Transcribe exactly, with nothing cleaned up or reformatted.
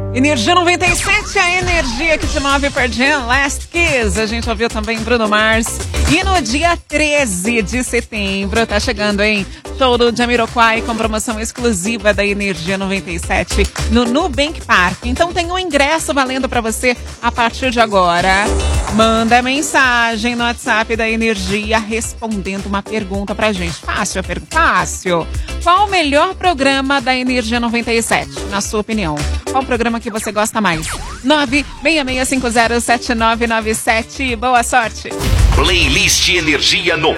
Energia noventa e sete, a energia que te move por Jam Last Kiss. A gente ouviu também Bruno Mars. E no dia treze de setembro, tá chegando, hein? Show do Jamiroquai com promoção exclusiva da Energia noventa e sete no Nubank Park. Então tem um ingresso valendo pra você a partir de agora. Manda mensagem no WhatsApp da Energia respondendo uma pergunta pra gente. Fácil a pergunta? Fácil. Qual o melhor programa da Energia noventa e sete, na sua opinião? Qual o programa que você gosta mais? nove seis seis cinco zero sete nove nove sete. Boa sorte! Playlist Energia noventa.